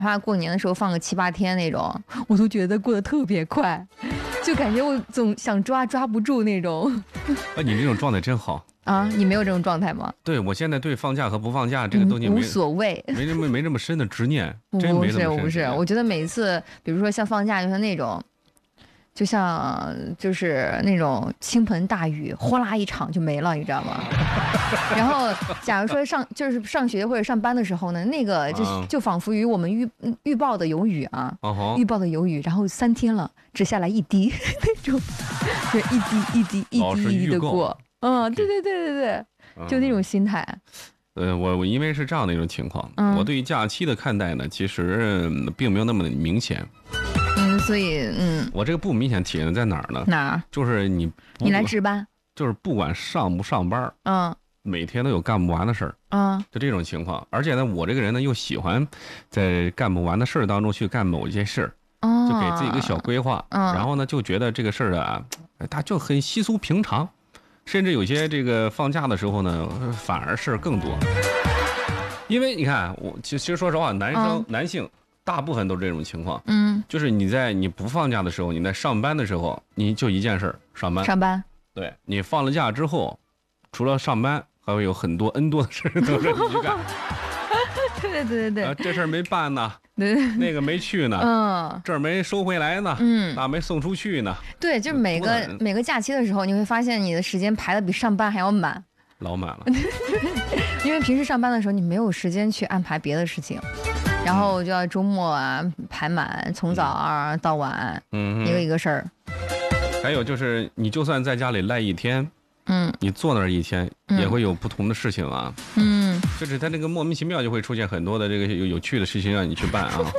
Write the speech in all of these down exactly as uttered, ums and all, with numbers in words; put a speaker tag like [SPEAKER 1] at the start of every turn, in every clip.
[SPEAKER 1] 怕过年的时候放个七八天那种，我都觉得过得特别快，就感觉我总想抓抓不住那种。
[SPEAKER 2] 啊，你这种状态真好
[SPEAKER 1] 啊！你没有这种状态吗？
[SPEAKER 2] 对，我现在对放假和不放假这个东西没、
[SPEAKER 1] 嗯、无所谓，
[SPEAKER 2] 没这么没这么深的执念，真没这么深执念。
[SPEAKER 1] 不是不是，我觉得每次，比如说像放假，就是那种。就像就是那种倾盆大雨，哗啦一场就没了，你知道吗？然后，假如说上就是上学或者上班的时候呢，那个就就仿佛于我们预预报的有雨啊，
[SPEAKER 2] 哦、
[SPEAKER 1] 预报的有雨，然后三天了只下来一滴那种，就一滴一滴一滴一滴的过。嗯，对对对对对，就那种心态。
[SPEAKER 2] 呃，我我因为是这样的一种情况，
[SPEAKER 1] 嗯、
[SPEAKER 2] 我对于假期的看待呢，其实并没有那么明显。
[SPEAKER 1] 嗯，所以嗯，
[SPEAKER 2] 我这个不明显体现在哪儿呢？
[SPEAKER 1] 哪儿？
[SPEAKER 2] 就是你
[SPEAKER 1] 你来值班，
[SPEAKER 2] 就是不管上不上班，
[SPEAKER 1] 嗯，
[SPEAKER 2] 每天都有干不完的事儿，
[SPEAKER 1] 嗯，
[SPEAKER 2] 就这种情况。而且呢，我这个人呢又喜欢在干不完的事儿当中去干某一件事儿，
[SPEAKER 1] 哦，
[SPEAKER 2] 就给自己一个小规划，
[SPEAKER 1] 嗯，
[SPEAKER 2] 然后呢就觉得这个事儿啊，它就很稀疏平常，甚至有些这个放假的时候呢，反而事儿更多。因为你看，我其实说实话，男生、嗯、男性。大部分都是这种情况，
[SPEAKER 1] 嗯，
[SPEAKER 2] 就是你在你不放假的时候，你在上班的时候，你就一件事儿，上班。
[SPEAKER 1] 上班。
[SPEAKER 2] 对，你放了假之后，除了上班，还会有很多 N 多的事儿都是你去干。
[SPEAKER 1] 对对对对对、
[SPEAKER 2] 啊，这事儿没办呢，
[SPEAKER 1] 对，
[SPEAKER 2] 那个没去呢，
[SPEAKER 1] 嗯，
[SPEAKER 2] 这儿没收回来呢，
[SPEAKER 1] 嗯，
[SPEAKER 2] 那没送出去呢。
[SPEAKER 1] 对，就是每个每个假期的时候，你会发现你的时间排的比上班还要满，
[SPEAKER 2] 老满了。
[SPEAKER 1] 因为平时上班的时候，你没有时间去安排别的事情。然后就要周末啊排满，从早啊到晚，
[SPEAKER 2] 嗯，
[SPEAKER 1] 一个一个事儿。
[SPEAKER 2] 还有就是，你就算在家里赖一天，
[SPEAKER 1] 嗯，
[SPEAKER 2] 你坐那儿一天，
[SPEAKER 1] 嗯、
[SPEAKER 2] 也会有不同的事情啊。
[SPEAKER 1] 嗯，
[SPEAKER 2] 就是他那个莫名其妙就会出现很多的这个有有趣的事情让你去办啊。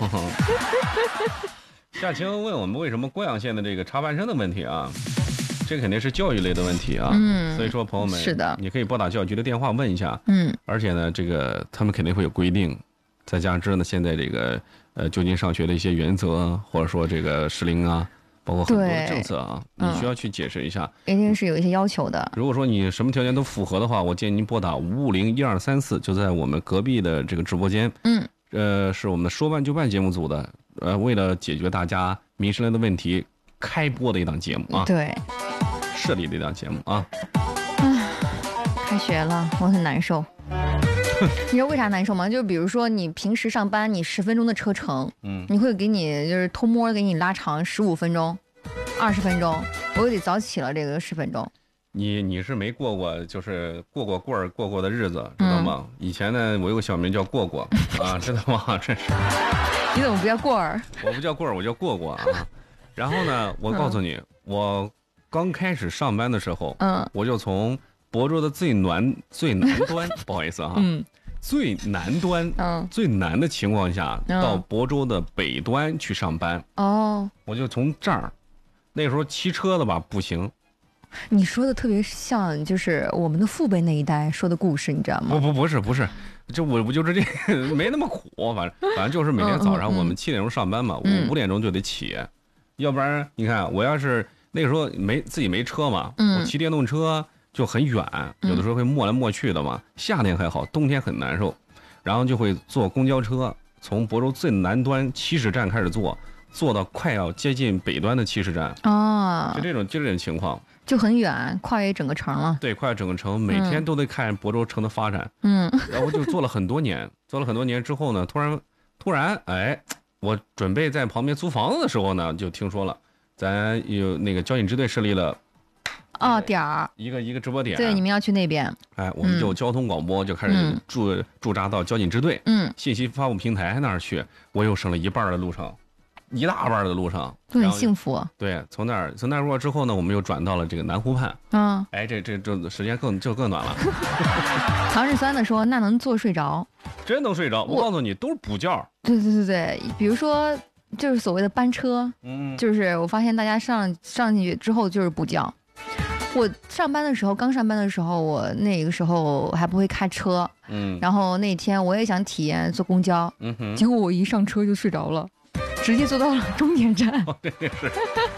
[SPEAKER 2] 夏晴问我们为什么贵阳县的这个插班生的问题啊？这肯定是教育类的问题啊。
[SPEAKER 1] 嗯，
[SPEAKER 2] 所以说朋友们
[SPEAKER 1] 是的，
[SPEAKER 2] 你可以拨打教育局的电话问一下。
[SPEAKER 1] 嗯，
[SPEAKER 2] 而且呢，这个他们肯定会有规定。再加之呢，现在这个呃就近上学的一些原则，或者说这个适龄啊，包括很多的政策啊，你需要去解释一下。
[SPEAKER 1] 一定是有一些要求的。
[SPEAKER 2] 如果说你什么条件都符合的话，我建议您拨打五五零一二三四，就在我们隔壁的这个直播间。
[SPEAKER 1] 嗯，
[SPEAKER 2] 呃，是我们的说办就办节目组的，呃，为了解决大家民生类的问题，开播的一档节目啊。
[SPEAKER 1] 对，
[SPEAKER 2] 设立的一档节目啊。
[SPEAKER 1] 唉，开学了，我很难受。你知道为啥难受吗？就比如说你平时上班，你十分钟的车程，
[SPEAKER 2] 嗯，
[SPEAKER 1] 你会给你就是偷摸给你拉长十五分钟、二十分钟，我又得早起了这个十分钟。
[SPEAKER 2] 你你是没过过就是过过棍儿过过的日子，知道吗？嗯、以前呢，我有个小名叫过过啊，知道吗？真是。
[SPEAKER 1] 你怎么不叫过儿？
[SPEAKER 2] 我不叫过儿，我叫过过啊。然后呢，我告诉你，嗯、我刚开始上班的时候，
[SPEAKER 1] 嗯，
[SPEAKER 2] 我就从亳州的最南最南端，不好意思啊，
[SPEAKER 1] 嗯，
[SPEAKER 2] 最南端，
[SPEAKER 1] 嗯，
[SPEAKER 2] 最南的情况下，
[SPEAKER 1] 嗯、
[SPEAKER 2] 到亳州的北端去上班。
[SPEAKER 1] 哦，
[SPEAKER 2] 我就从这儿，那时候骑车的吧不行。
[SPEAKER 1] 你说的特别像就是我们的父辈那一代说的故事，你知道吗？
[SPEAKER 2] 不不不是不是，就我不就是这个没那么苦，反正反正就是每天早上我们七点钟上班嘛，
[SPEAKER 1] 嗯、
[SPEAKER 2] 我五点钟就得起，要不然你看我要是那个时候没自己没车嘛，
[SPEAKER 1] 嗯、
[SPEAKER 2] 我骑电动车。就很远，有的时候会磨来磨去的嘛。嗯、夏天还好，冬天很难受。然后就会坐公交车，从亳州最南端起始站开始坐，坐到快要接近北端的起始站。
[SPEAKER 1] 哦，
[SPEAKER 2] 就这种就这种情况，
[SPEAKER 1] 就很远，跨越整个城了。
[SPEAKER 2] 对，跨越整个城，每天都得看亳州城的发展。
[SPEAKER 1] 嗯，
[SPEAKER 2] 然后就做了很多年，做了很多年之后呢，突然突然哎，我准备在旁边租房子的时候呢，就听说了，咱有那个交警支队设立了。
[SPEAKER 1] 哦，点儿
[SPEAKER 2] 一个一个直播点，
[SPEAKER 1] 对，你们要去那边。
[SPEAKER 2] 哎，我们就交通广播就开始驻、嗯、驻扎到交警支队，
[SPEAKER 1] 嗯，
[SPEAKER 2] 信息发布平台那儿去，我又省了一半的路程，一大半的路程，
[SPEAKER 1] 都很幸福。
[SPEAKER 2] 对，从那儿从那儿过之后呢，我们又转到了这个南湖畔，
[SPEAKER 1] 嗯，
[SPEAKER 2] 哎，这这这时间更就更短了。
[SPEAKER 1] 唐日酸的说，那能坐睡着？
[SPEAKER 2] 真能睡着？我告诉你，都是补觉。
[SPEAKER 1] 对对对对，比如说就是所谓的班车，
[SPEAKER 2] 嗯，
[SPEAKER 1] 就是我发现大家上上去之后就是补觉。我上班的时候，刚上班的时候，我那个时候还不会开车，
[SPEAKER 2] 嗯，
[SPEAKER 1] 然后那天我也想体验坐公交，
[SPEAKER 2] 嗯哼，
[SPEAKER 1] 结果我一上车就睡着了，直接坐到了终点站。
[SPEAKER 2] 哦，真的是。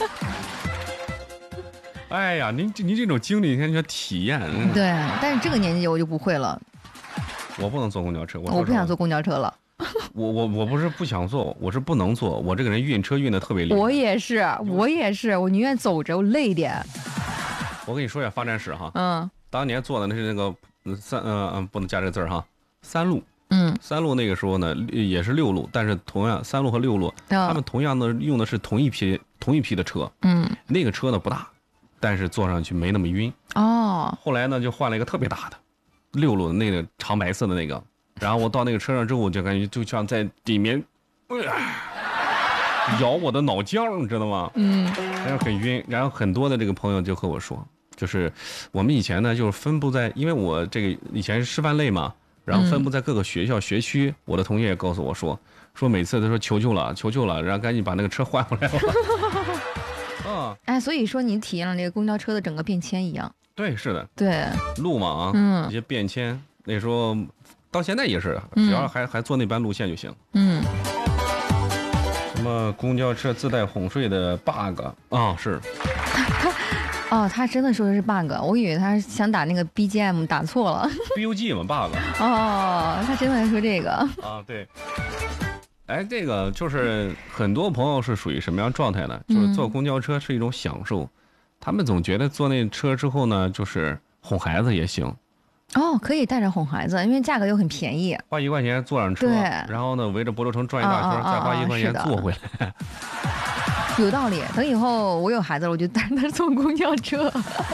[SPEAKER 2] 哎呀，您您这种经历，你看叫体验。
[SPEAKER 1] 对，但是这个年纪我就不会了。
[SPEAKER 2] 我不能坐公交车，我
[SPEAKER 1] 我不想坐公交车了。
[SPEAKER 2] 我我我不是不想坐，我是不能坐。我这个人晕车晕的特别厉害。
[SPEAKER 1] 我也是，我也是，我宁愿走着，我累点。
[SPEAKER 2] 我跟你说一下发展史哈。
[SPEAKER 1] 嗯。当
[SPEAKER 2] 年坐的那是那个三嗯嗯不能加这个字儿哈，三路。
[SPEAKER 1] 嗯。
[SPEAKER 2] 三路那个时候呢也是六路，但是同样三路和六路，哦、他们同样的用的是同一批同一批的车。
[SPEAKER 1] 嗯。那
[SPEAKER 2] 个车呢不大，但是坐上去没那么晕。
[SPEAKER 1] 哦。
[SPEAKER 2] 后来呢就换了一个特别大的，六路的那个长白色的那个。然后我到那个车上之后，我就感觉就像在里面，呃、咬我的脑浆，你知道吗？嗯，然后很晕。然后很多的这个朋友就和我说，就是我们以前呢，就是分布在，因为我这个以前是师范类嘛，然后分布在各个学校、嗯、学区。我的同学也告诉我说，说每次都说求求了，求求了，然后赶紧把那个车换回来了。
[SPEAKER 1] 啊，哎，所以说你体验了那个公交车的整个变迁一样。
[SPEAKER 2] 对，是的。
[SPEAKER 1] 对，
[SPEAKER 2] 路嘛啊，嗯，一些变迁，那时候。到现在也是，只要还、嗯、还坐那班路线就行。嗯。什么公交车自带哄睡的 bug 啊、哦？是。
[SPEAKER 1] 哦，他真的说的是 bug， 我以为他想打那个 B G M 打错了。
[SPEAKER 2] B U G 嘛 bug。
[SPEAKER 1] 哦，他真的在说这个。
[SPEAKER 2] 啊，对。哎，这个就是很多朋友是属于什么样状态呢？就是坐公交车是一种享受，嗯、他们总觉得坐那车之后呢，就是哄孩子也行。
[SPEAKER 1] 哦，可以带着哄孩子，因为价格又很便宜，
[SPEAKER 2] 花一块钱坐上车，对，然后呢围着博州城转一大圈，啊啊啊、再花一块钱坐回来，
[SPEAKER 1] 有道理。等以后我有孩子了，我就带他坐公交车。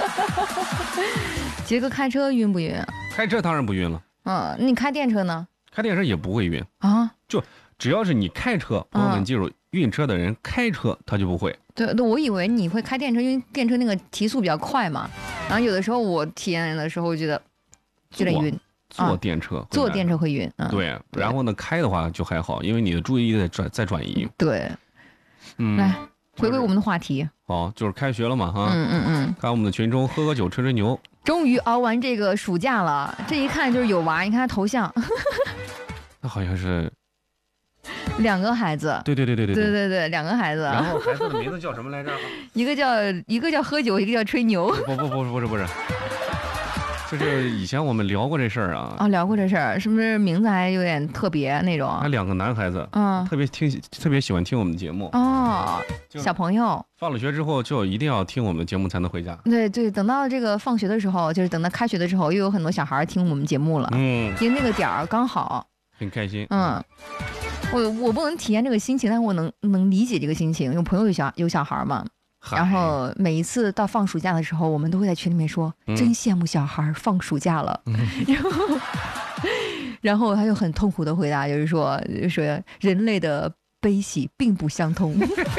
[SPEAKER 1] 杰哥开车晕不晕？
[SPEAKER 2] 开车当然不晕了。
[SPEAKER 1] 嗯，你开电车呢？
[SPEAKER 2] 开电车也不会晕
[SPEAKER 1] 啊，
[SPEAKER 2] 就只要是你开车，朋友们记住，嗯、晕车的人开车他就不会。
[SPEAKER 1] 对，我以为你会开电车，因为电车那个提速比较快嘛。然后有的时候我体验的时候觉得。有点晕，
[SPEAKER 2] 坐电车，
[SPEAKER 1] 啊、坐电车会晕。嗯、
[SPEAKER 2] 对，然后呢，开的话就还好，因为你的注意力在转在转移。
[SPEAKER 1] 对，嗯，来回归我们的话题。
[SPEAKER 2] 好，就是开学了嘛，哈，
[SPEAKER 1] 嗯嗯嗯，
[SPEAKER 2] 看我们的群中喝喝酒，吹吹牛。
[SPEAKER 1] 终于熬完这个暑假了，这一看就是有娃，你看他头像。
[SPEAKER 2] 那好像是
[SPEAKER 1] 两个孩子。
[SPEAKER 2] 对对对对对
[SPEAKER 1] 对对对，两个孩子。
[SPEAKER 2] 然后孩子的名字叫什么来着？
[SPEAKER 1] 一个叫一个叫喝酒，一个叫吹牛。
[SPEAKER 2] 不不不是不是不是。就是以前我们聊过这事儿啊，
[SPEAKER 1] 哦，聊过这事儿，是不是名字还有点特别那种？
[SPEAKER 2] 还两个男孩子，嗯，特别听，特别喜欢听我们的节目。
[SPEAKER 1] 哦，小朋友
[SPEAKER 2] 放了学之后就一定要听我们的节目才能回家。
[SPEAKER 1] 对对，等到这个放学的时候，就是等到开学的时候，又有很多小孩听我们节目了。嗯，因为那个点儿刚好，
[SPEAKER 2] 很开心。
[SPEAKER 1] 嗯，我我不能体验这个心情，但是我能能理解这个心情，因为朋友有小有小孩嘛。然后每一次到放暑假的时候，我们都会在群里面说，嗯、真羡慕小孩放暑假了。嗯、然后，然后他就很痛苦的回答，就是说，说人类的悲喜并不相通。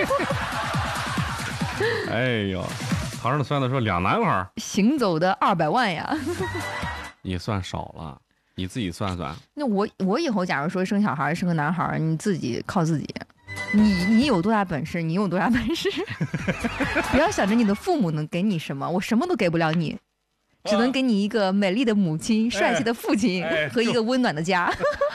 [SPEAKER 2] 哎呦，旁上算的说两男孩
[SPEAKER 1] 行走的二百万呀。
[SPEAKER 2] 你算少了，你自己算算。
[SPEAKER 1] 那我我以后假如说生小孩生个男孩，你自己靠自己。你你有多大本事，你有多大本事。不要想着你的父母能给你什么，我什么都给不了你，只能给你一个美丽的母亲、帅气的父亲和一个温暖的家。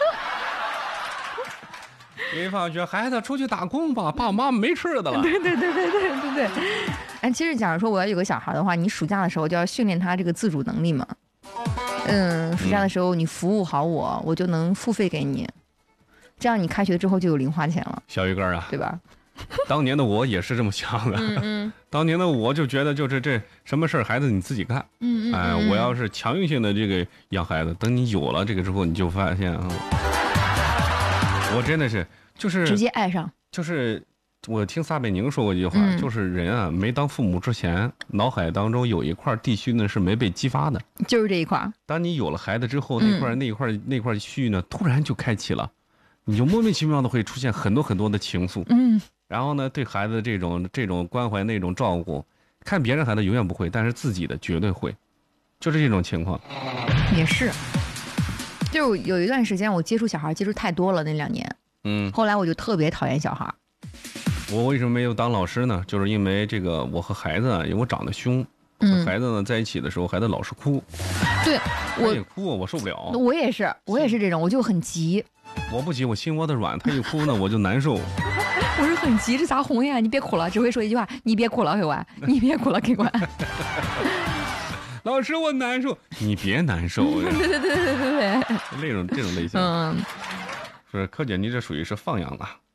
[SPEAKER 2] 一放学，孩子出去打工吧，爸爸妈妈没吃的了。
[SPEAKER 1] 对对对对对对对。哎，其实假如说我要有个小孩的话，你暑假的时候就要训练他这个自主能力嘛。嗯，暑假的时候你服务好我，我就能付费给你。这样你开学之后就有零花钱了，
[SPEAKER 2] 小鱼干啊，
[SPEAKER 1] 对吧？
[SPEAKER 2] 当年的我也是这么想的。嗯嗯。当年的我就觉得，就是这什么事儿，孩子你自己干。嗯嗯。哎，我要是强硬性的这个养孩子，等你有了这个之后，你就发现啊，我真的是就是
[SPEAKER 1] 直接爱上。
[SPEAKER 2] 就是我听撒贝宁说过一句话，嗯、就是人啊，没当父母之前，脑海当中有一块地区呢是没被激发的，
[SPEAKER 1] 就是这一块。
[SPEAKER 2] 当你有了孩子之后，那块、嗯、那块那块区域呢，突然就开启了。你就莫名其妙的会出现很多很多的情愫，嗯，然后呢，对孩子这种这种关怀、那种照顾，看别人孩子永远不会，但是自己的绝对会，就是这种情况。
[SPEAKER 1] 也是，就有一段时间我接触小孩接触太多了，那两年，嗯，后来我就特别讨厌小孩。
[SPEAKER 2] 我为什么没有当老师呢？就是因为这个，我和孩子，因为我长得凶，和孩子呢在一起的时候，孩子老是哭，
[SPEAKER 1] 对，我
[SPEAKER 2] 也哭，我受不了。
[SPEAKER 1] 我也是，我也是这种，我就很急。
[SPEAKER 2] 我不急，我心窝子软，他一哭呢我就难受。
[SPEAKER 1] 我是很急，这咋哄呀？你别哭了，只会说一句话：你别哭了，给管，你别哭了，给管。
[SPEAKER 2] 老师，我难受，你别难受。
[SPEAKER 1] 对对对对对对，
[SPEAKER 2] 那种这种类型。嗯， 是柯姐，你这属于是放养了。